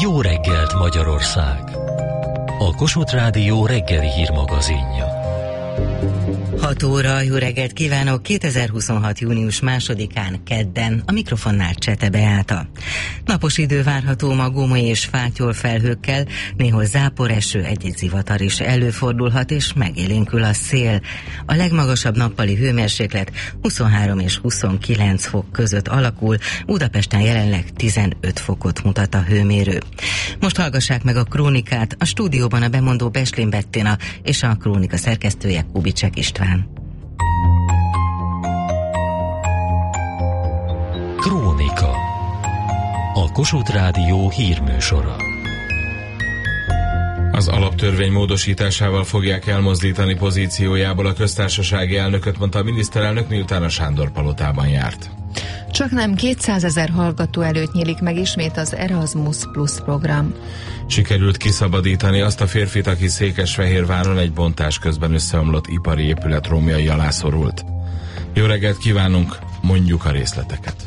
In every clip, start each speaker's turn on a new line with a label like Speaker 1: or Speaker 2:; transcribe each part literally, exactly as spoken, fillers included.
Speaker 1: Jó reggelt Magyarország! A Kossuth Rádió reggeli hírmagazinja.
Speaker 2: hat óra, jó reggelt kívánok! kétezer-huszonhat. június másodikán, kedden, a mikrofonnál Csete Beáta. Napos idő várható ma gomoly és fátyol felhőkkel, néhol záporeső, egy-egy zivatar is előfordulhat, és megélénkül a szél. A legmagasabb nappali hőmérséklet huszonhárom és huszonkilenc fok között alakul, Budapesten jelenleg tizenöt fokot mutat a hőmérő. Most hallgassák meg a krónikát, a stúdióban a bemondó Beslin Bettina és a krónika szerkesztője Kubicsek István.
Speaker 1: Krónika. A Kossuth Rádió hírműsora.
Speaker 3: Az alaptörvény módosításával fogják elmozdítani pozíciójából a köztársasági elnököt, mondta a miniszterelnök, miután a Sándor-palotában járt.
Speaker 4: Csak nem kétszázezer hallgató előtt nyílik meg ismét az Erasmus Plus program.
Speaker 3: Sikerült kiszabadítani azt a férfit, aki Székesfehérváron egy bontás közben összeomlott ipari épület romjai alá szorult. Jó reggelt kívánunk, mondjuk a részleteket.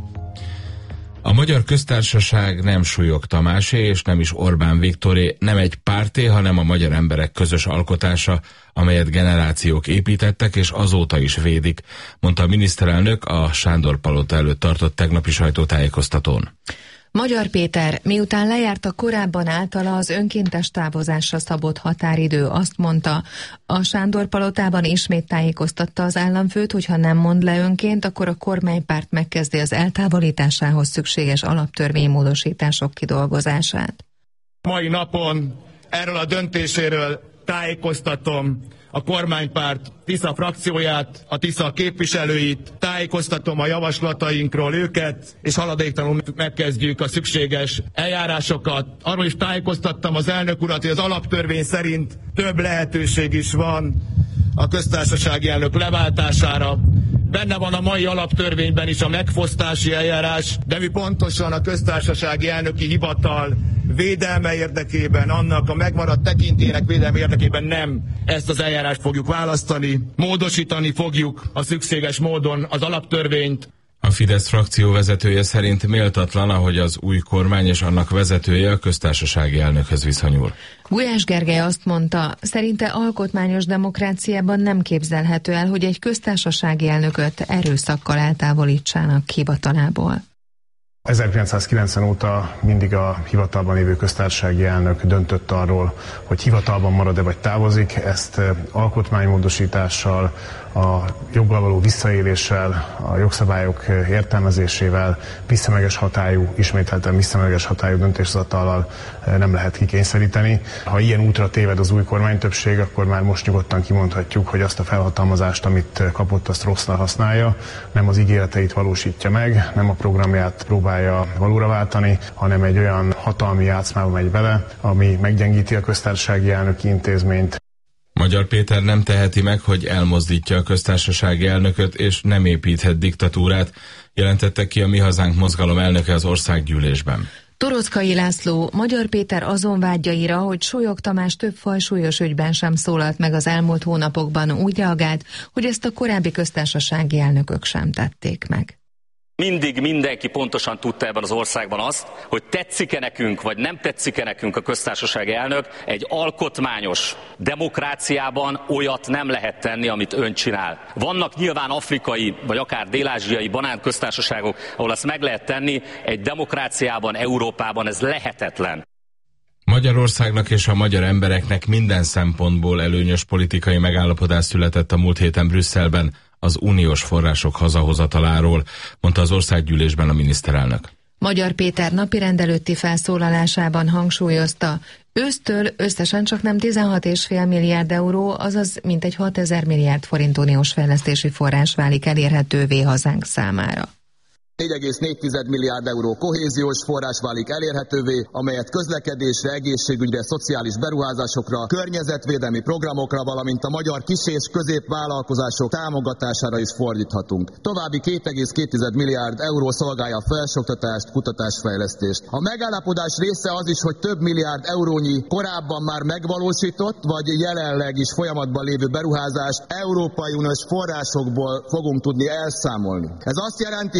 Speaker 3: A Magyar Köztársaság nem Súlyog Tamásé és nem is Orbán Viktoré, nem egy párté, hanem a magyar emberek közös alkotása, amelyet generációk építettek és azóta is védik, mondta a miniszterelnök a Sándor-palota előtt tartott tegnapi sajtótájékoztatón.
Speaker 4: Magyar Péter, miután lejárt a korábban általa az önkéntes távozásra szabott határidő, azt mondta, a Sándor-palotában ismét tájékoztatta az államfőt, hogy ha nem mond le önként, akkor a kormánypárt megkezdi az eltávolításához szükséges alaptörvénymódosítások kidolgozását.
Speaker 5: Mai napon erről a döntéséről tájékoztatom a kormánypárt Tisza frakcióját, a Tisza képviselőit, tájékoztatom a javaslatainkról őket, és haladéktalanul megkezdjük a szükséges eljárásokat. Arról is tájékoztattam az elnök urat, hogy az alaptörvény szerint több lehetőség is van a köztársasági elnök leváltására. Benne van a mai alaptörvényben is a megfosztási eljárás, de mi pontosan a köztársasági elnöki hivatal védelme érdekében, annak a megmaradt tekintélyének védelme érdekében nem ezt az eljárást fogjuk választani, módosítani fogjuk a szükséges módon az alaptörvényt.
Speaker 3: A Fidesz frakció vezetője szerint méltatlan, ahogy az új kormány és annak vezetője a köztársasági elnökhöz viszonyul.
Speaker 4: Gulyás Gergely azt mondta, szerinte alkotmányos demokráciában nem képzelhető el, hogy egy köztársasági elnököt erőszakkal eltávolítsának hivatalából.
Speaker 6: ezerkilencszázkilencven óta mindig a hivatalban lévő köztársasági elnök döntött arról, hogy hivatalban marad-e vagy távozik. Ezt alkotmánymódosítással, a joggal való visszaéléssel, a jogszabályok értelmezésével, visszamenőleges hatályú, ismételten visszamenőleges hatályú döntéshozatallal nem lehet kikényszeríteni. Ha ilyen útra téved az új kormánytöbbség, akkor már most nyugodtan kimondhatjuk, hogy azt a felhatalmazást, amit kapott, azt rosszra használja, nem az ígéreteit valósítja meg, nem a programját próbálja valóra váltani, hanem egy olyan hatalmi játszmába megy bele, ami meggyengíti a köztársasági elnöki intézményt.
Speaker 3: Magyar Péter nem teheti meg, hogy elmozdítja a köztársasági elnököt, és nem építhet diktatúrát, jelentette ki a Mi Hazánk mozgalom elnöke az országgyűlésben.
Speaker 4: Torockai László, Magyar Péter azon vágyaira, hogy Súlyog Tamás több fajsúlyos ügyben sem szólalt meg az elmúlt hónapokban, úgy reagált, hogy ezt a korábbi köztársasági elnökök sem tették meg.
Speaker 7: Mindig mindenki pontosan tudta ebben az országban azt, hogy tetszik-e nekünk, vagy nem tetszik-e nekünk a köztársasági elnök, egy alkotmányos demokráciában olyat nem lehet tenni, amit ön csinál. Vannak nyilván afrikai, vagy akár dél-ázsiai banánköztársaságok, ahol ezt meg lehet tenni, egy demokráciában, Európában ez lehetetlen.
Speaker 3: Magyarországnak és a magyar embereknek minden szempontból előnyös politikai megállapodás született a múlt héten Brüsszelben az uniós források hazahozataláról, mondta az országgyűlésben a miniszterelnök.
Speaker 4: Magyar Péter napirend előtti felszólalásában hangsúlyozta, ősztől összesen csak nem tizenhat egész öt milliárd euró, azaz mintegy hatezer milliárd forint uniós fejlesztési forrás válik elérhetővé hazánk számára.
Speaker 8: négy egész négy milliárd euró kohéziós forrás válik elérhetővé, amelyet közlekedésre, egészségügyre, szociális beruházásokra, környezetvédelmi programokra, valamint a magyar kis- és középvállalkozások támogatására is fordíthatunk. További két egész két milliárd euró szolgálja a felsőoktatást, kutatásfejlesztést. A megállapodás része az is, hogy több milliárd eurónyi korábban már megvalósított, vagy jelenleg is folyamatban lévő beruházást Európai Uniós forrásokból fogunk tudni elszámolni. Ez azt jelenti, hogy több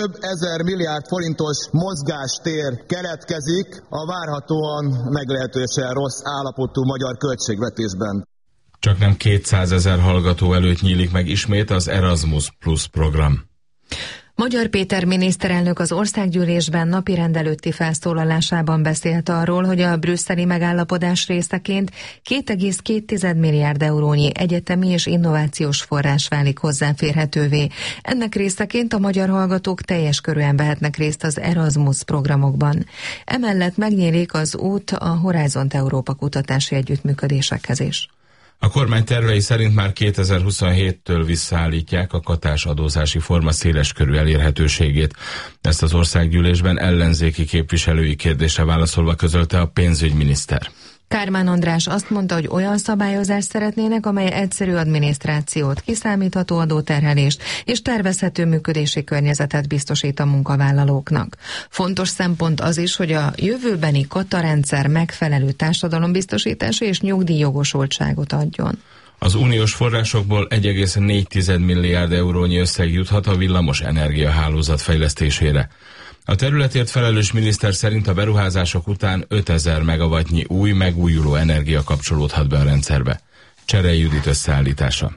Speaker 8: több ezer milliárd forintos mozgástér keletkezik a várhatóan meglehetősen rossz állapotú magyar költségvetésben.
Speaker 3: Csak nem kétszázezer hallgató előtt nyílik meg ismét az Erasmus Plus program.
Speaker 4: Magyar Péter miniszterelnök az országgyűlésben napirend előtti felszólalásában beszélt arról, hogy a brüsszeli megállapodás részeként két egész két milliárd eurónyi egyetemi és innovációs forrás válik hozzáférhetővé. Ennek részeként a magyar hallgatók teljes körűen vehetnek részt az Erasmus programokban. Emellett megnyílik az út a Horizont Európa kutatási együttműködésekhez is.
Speaker 3: A kormány tervei szerint már kétezer-huszonhéttől visszaállítják a katás adózási forma széleskörű elérhetőségét. Ezt az országgyűlésben ellenzéki képviselői kérdésre válaszolva közölte a pénzügyminiszter.
Speaker 4: Kármán András azt mondta, hogy olyan szabályozást szeretnének, amely egyszerű adminisztrációt, kiszámítható adóterhelést és tervezhető működési környezetet biztosít a munkavállalóknak. Fontos szempont az is, hogy a jövőbeni katarendszer megfelelő társadalombiztosítási és nyugdíjjogosultságot adjon.
Speaker 3: Az uniós forrásokból egy egész négy milliárd eurónyi összeg juthat a villamos energiahálózat fejlesztésére. A területért felelős miniszter szerint a beruházások után ötezer megawattnyi új megújuló energia kapcsolódhat be a rendszerbe. Cserei Judit összeállítása.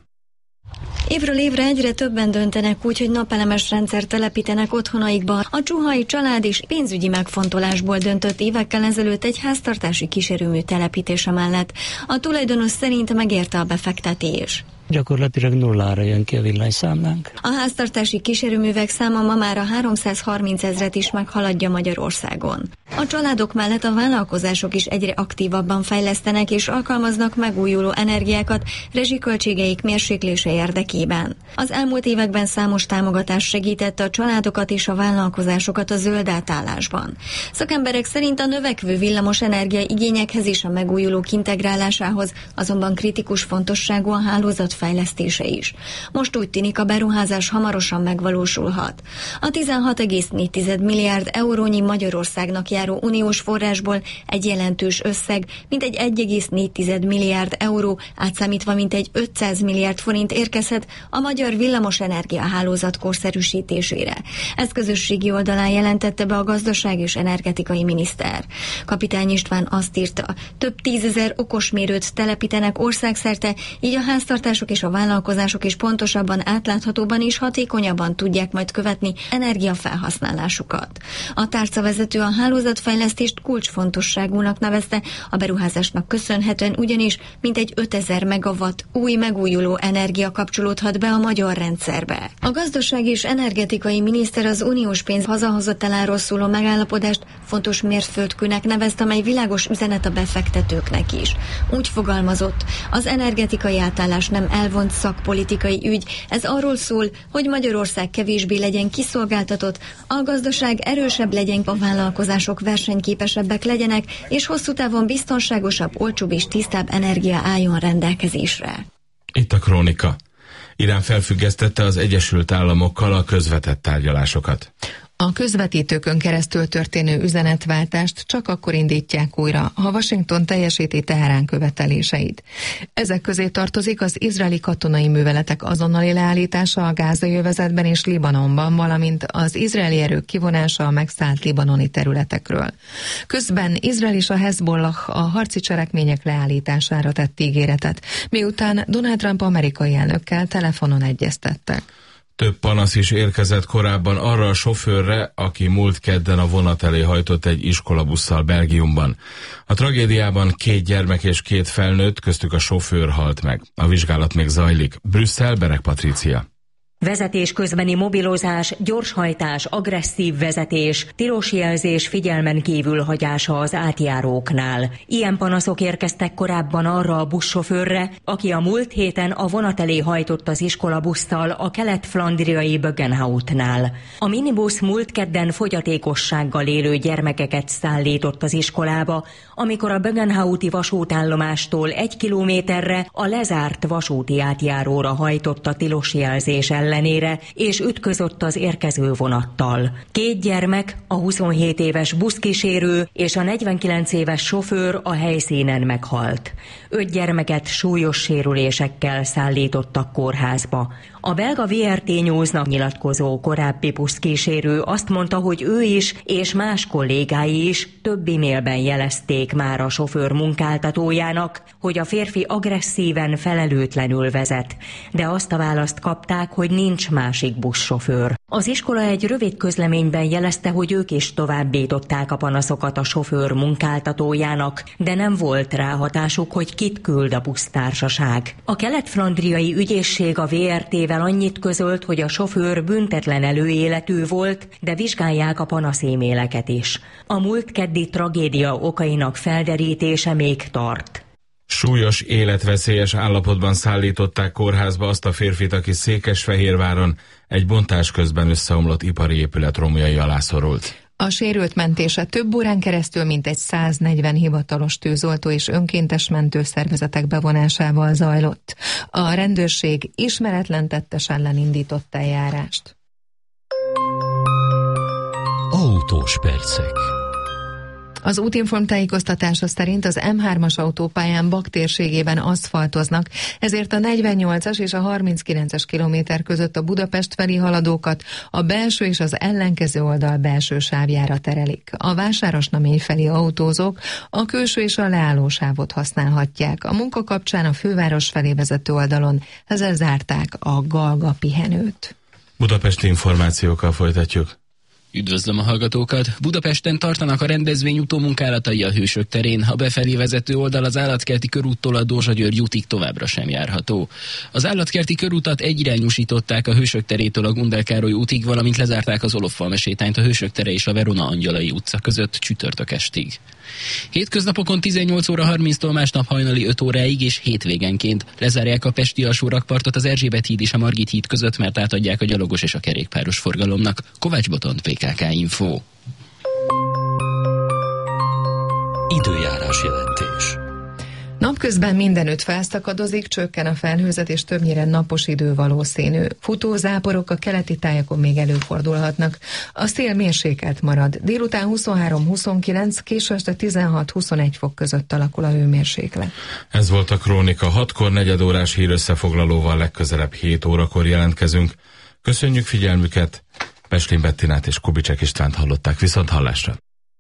Speaker 9: Évről évre egyre többen döntenek úgy, hogy napelemes rendszer telepítenek otthonaikba. A Csuhai család is pénzügyi megfontolásból döntött évekkel ezelőtt egy háztartási kísérőmű telepítése mellett. A tulajdonos szerint megérte a befektetés.
Speaker 10: Gyakorlatilag nullára jön ki a villanyszámlánk.
Speaker 9: A háztartási kísérőművek száma ma már a háromszázharminc ezret is meghaladja Magyarországon. A családok mellett a vállalkozások is egyre aktívabban fejlesztenek és alkalmaznak megújuló energiákat rezsiköltségeik mérséklése érdekében. Az elmúlt években számos támogatás segítette a családokat és a vállalkozásokat a zöld átállásban. Szakemberek szerint a növekvő villamos energia igényekhez és a megújulók integrálásához azonban kritikus fontosságú a hálózat fejlesztése is. Most úgy tűnik, a beruházás hamarosan megvalósulhat. A tizenhat egész négy milliárd eurónyi Magyarországnak járó uniós forrásból egy jelentős összeg, mintegy egy egész négy milliárd euró, átszámítva mintegy ötszáz milliárd forint érkezhet a magyar villamosenergia hálózat korszerűsítésére. Ezt közösségi oldalán jelentette be a gazdaság és energetikai miniszter. Kapitány István azt írta, több tízezer okosmérőt telepítenek országszerte, így a háztartások és a vállalkozások is pontosabban, átláthatóban és hatékonyabban tudják majd követni energiafelhasználásukat. A tárcavezető a hálózatfejlesztést kulcsfontosságúnak nevezte, a beruházásnak köszönhetően ugyanis mintegy ötezer megawatt új megújuló energia kapcsolódhat be a magyar rendszerbe. A gazdasági és energetikai miniszter az uniós pénz hazahozataláról szóló megállapodást fontos mérföldkőnek nevezte, amely világos üzenet a befektetőknek is. Úgy fogalmazott, az energetikai átállás nem elvont szakpolitikai ügy, ez arról szól, hogy Magyarország kevésbé legyen kiszolgáltatott, a gazdaság erősebb legyen, a vállalkozások versenyképesebbek legyenek, és hosszú távon biztonságosabb, olcsóbb és tisztább energia álljon rendelkezésre.
Speaker 3: Itt a krónika. Irán felfüggesztette az Egyesült Államokkal a közvetett tárgyalásokat.
Speaker 4: A közvetítőkön keresztül történő üzenetváltást csak akkor indítják újra, ha Washington teljesíti Teherán követeléseit. Ezek közé tartozik az izraeli katonai műveletek azonnali leállítása a gázai övezetben és Libanonban, valamint az izraeli erők kivonása a megszállt libanoni területekről. Közben Izrael és a Hezbollah a harci cselekmények leállítására tett ígéretet, miután Donald Trump amerikai elnökkel telefonon egyeztettek.
Speaker 3: Több panasz is érkezett korábban arra a sofőrre, aki múlt kedden a vonat elé hajtott egy iskolabusszal Belgiumban. A tragédiában két gyermek és két felnőtt, köztük a sofőr halt meg. A vizsgálat még zajlik. Brüsszel, Bereg Patrícia.
Speaker 11: Vezetés közbeni mobilozás, gyorshajtás, agresszív vezetés, tilos jelzés figyelmen kívül hagyása az átjáróknál. Ilyen panaszok érkeztek korábban arra a buszsofőrre, aki a múlt héten a vonat elé hajtott az iskolabusszal a kelet-flandriai Bögenhoutnál. A minibusz múlt kedden fogyatékossággal élő gyermekeket szállított az iskolába, amikor a Bögenhouti vasútállomástól egy kilométerre a lezárt vasúti átjáróra hajtott a tilos jelzés ellen. ellenére, és ütközött az érkező vonattal. Két gyermek, a huszonhét éves buszkísérő és a negyvenkilenc éves sofőr a helyszínen meghalt. Öt gyermeket súlyos sérülésekkel szállítottak kórházba. A belga vé er té Newsnak nyilatkozó korábbi buszkísérő azt mondta, hogy ő is és más kollégái is több e-mailben jelezték már a sofőr munkáltatójának, hogy a férfi agresszíven, felelőtlenül vezet, de azt a választ kapták, hogy nincs másik buszsofőr. Az iskola egy rövid közleményben jelezte, hogy ők is továbbították a panaszokat a sofőr munkáltatójának, de nem volt ráhatásuk, hogy kit küld a busztársaság. A kelet-flandriai ügyészség a vé er té-vel annyit közölt, hogy a sofőr büntetlen előéletű volt, de vizsgálják a panaszéméleket is. A múlt keddi tragédia okainak felderítése még tart.
Speaker 3: Súlyos, életveszélyes állapotban szállították kórházba azt a férfit, aki Székesfehérváron egy bontás közben összeomlott ipari épület romjai alá szorult.
Speaker 4: A sérült mentése több órán keresztül mintegy száznegyven hivatalos tűzoltó és önkéntes mentőszervezetek bevonásával zajlott. A rendőrség ismeretlen tettes ellen indított eljárást.
Speaker 1: Autós percek.
Speaker 4: Az Útinform tájékoztatása szerint az em hármas autópályán Bak térségében aszfaltoznak, ezért a negyvennyolcas és a harminckilences kilométer között a Budapest felé haladókat a belső és az ellenkező oldal belső sávjára terelik. A Vásárosnamény felé autózók a külső és a leállósávot használhatják. A munka kapcsán a főváros felé vezető oldalon ezzel zárták a Galga pihenőt.
Speaker 3: Budapesti információkkal folytatjuk.
Speaker 12: Üdvözlöm a hallgatókat! Budapesten tartanak a rendezvény utómunkálatai a Hősök terén. A befelé vezető oldal az Állatkerti körúttól a Dózsa-György útig továbbra sem járható. Az Állatkerti körútat egyirányúsították a Hősök terétől a Gundel Károly útig, valamint lezárták az Olof-Falmesétányt a Hősök tere és a Verona Angyalai utca között csütörtök estig. Hétköznapokon tizennyolc óra harminctól másnap hajnali öt óráig és hétvégenként lezárják a pesti alsó rakpartot az Erzsébet híd és a Margit híd között, mert átadják a gyalogos és a kerékpáros forgalomnak. Kovács Botond, pé ká ká Info.
Speaker 1: Időjárás jelentés.
Speaker 4: Napközben mindenütt felszakadozik, csökken a felhőzet és többnyire napos idő valószínű. Futózáporok a keleti tájakon még előfordulhatnak. A szél mérsékelt marad. Délután huszonhárom huszonkilenc, késő este tizenhat-huszonegy fok között alakul a hőmérséklet.
Speaker 3: Ez volt a Krónika. hatkor negyedórás hírösszefoglalóval legközelebb hét órakor jelentkezünk. Köszönjük figyelmüket! Pestin Bettinát és Kubicsek Istvánt hallották, viszont hallásra.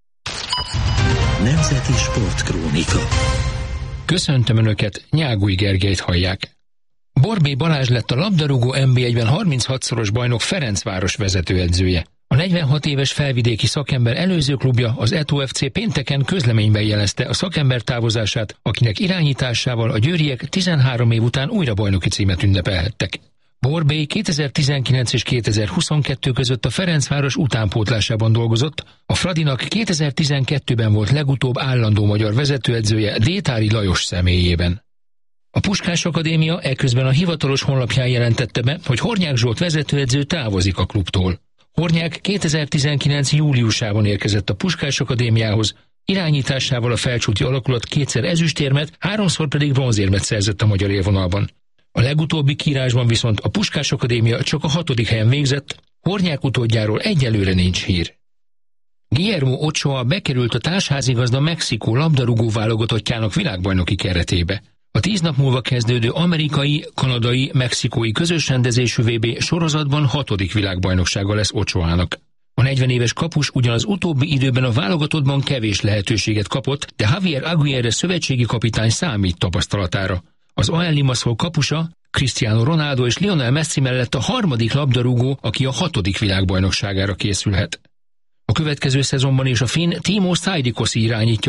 Speaker 1: Nemzeti Sportkrónika.
Speaker 13: Köszöntöm Önöket, Nyágúj Gergelyt hallják. Borbély Balázs lett a labdarúgó en bé egyben harminchatszoros bajnok Ferencváros vezetőedzője. A negyvenhat éves felvidéki szakember előző klubja, az Eto ef cé pénteken közleményben jelezte a szakember távozását, akinek irányításával a győriek tizenhárom év után újra bajnoki címet ünnepelhettek. Borbély kétezer-tizenkilenc és kétezer-huszonkettő között a Ferencváros utánpótlásában dolgozott, a Fradinak kétezer-tizenkettőben volt legutóbb állandó magyar vezetőedzője Détári Lajos személyében. A Puskás Akadémia eközben a hivatalos honlapján jelentette be, hogy Hornyák Zsolt vezetőedző távozik a klubtól. Hornyák kétezer-tizenkilenc júliusában érkezett a Puskás Akadémiához, irányításával a felcsúti alakulat kétszer ezüstérmet, háromszor pedig bronzérmet szerzett a magyar élvonalban. A legutóbbi kiírásban viszont a Puskás Akadémia csak a hatodik helyen végzett, Hornyák utódjáról egyelőre nincs hír. Guillermo Ochoa bekerült a társházigazda Mexikó labdarúgó válogatottjának világbajnoki keretébe. A tíz nap múlva kezdődő amerikai, kanadai, mexikói közös rendezésű vé bé sorozatban hatodik világbajnoksága lesz Ochoának. A negyven éves kapus ugyanaz utóbbi időben a válogatottban kevés lehetőséget kapott, de Javier Aguirre szövetségi kapitány számít tapasztalatára. Az á el Limassol kapusa, Cristiano Ronaldo és Lionel Messi mellett a harmadik labdarúgó, aki a hatodik világbajnokságára készülhet. A következő szezonban is a finn Timo Szájdikosi irányítja